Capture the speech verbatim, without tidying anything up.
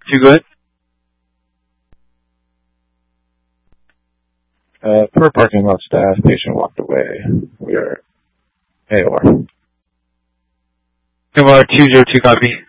two, go ahead. Uh, per parking lot staff, patient walked away. We are A O R. A O R two zero two, copy.